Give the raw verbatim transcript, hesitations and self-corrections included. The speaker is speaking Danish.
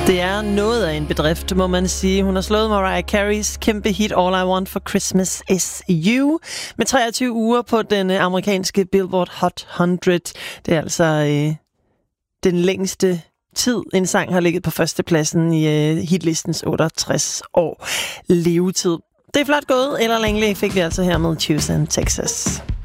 Det er noget af en bedrift, må man sige. Hun har slået Mariah Careys kæmpe hit All I Want for Christmas Is You med treogtyve uger på den amerikanske Billboard Hot hundrede. Det er altså øh, den længste tid, en sang har ligget på førstepladsen i øh, hitlistens otteogtres år levetid. Det er flot gået. Eller Langley fik vi altså her med Tucson, Texas.